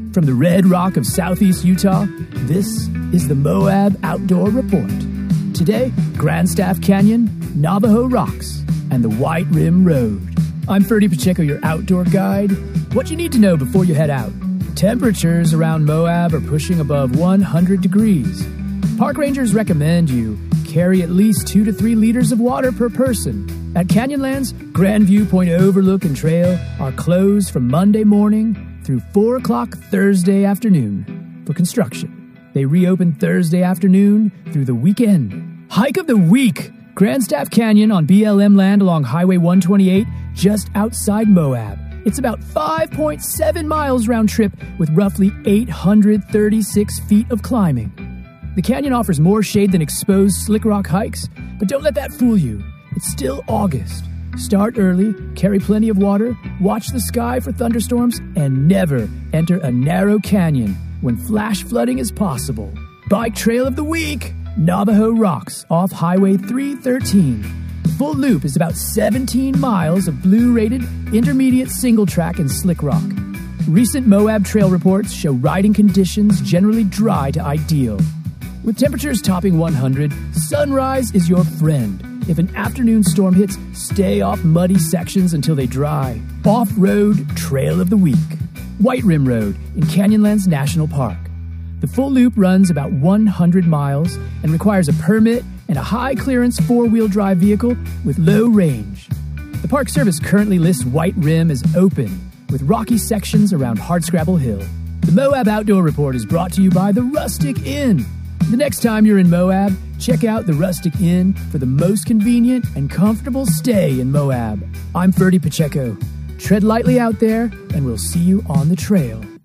From the Red Rock of southeast Utah, this is the Moab Outdoor Report. Today, Grandstaff Canyon, Navajo Rocks, and the White Rim Road. I'm Ferdy Pacheco, your outdoor guide. What you need to know before you head out. Temperatures around Moab are pushing above 100 degrees. Park rangers recommend you carry at least 2 to 3 liters of water per person. At Canyonlands, Grandview Point Overlook and Trail are closed from Monday morning through 4 o'clock Thursday afternoon for construction. They reopen Thursday afternoon through the weekend. Hike of the week! Grandstaff Canyon on BLM land along Highway 128 just outside Moab. It's about 5.7 miles round trip with roughly 836 feet of climbing. The canyon offers more shade than exposed slick rock hikes, but don't let that fool you. It's still August. Start early, carry plenty of water, watch the sky for thunderstorms, and never enter a narrow canyon when flash flooding is possible. Bike Trail of the Week! Navajo Rocks off Highway 313. The full loop is about 17 miles of blue-rated intermediate single track and slick rock. Recent Moab trail reports show riding conditions generally dry to ideal. With temperatures topping 100, sunrise is your friend. If an afternoon storm hits, stay off muddy sections until they dry. Off-road Trail of the Week. White Rim Road in Canyonlands National Park. The full loop runs about 100 miles and requires a permit and a high-clearance four-wheel drive vehicle with low range. The Park Service currently lists White Rim as open, with rocky sections around Hardscrabble Hill. The Moab Outdoor Report is brought to you by the Rustic Inn. The next time you're in Moab, check out the Rustic Inn for the most convenient and comfortable stay in Moab. I'm Ferdy Pacheco. Tread lightly out there, and we'll see you on the trail.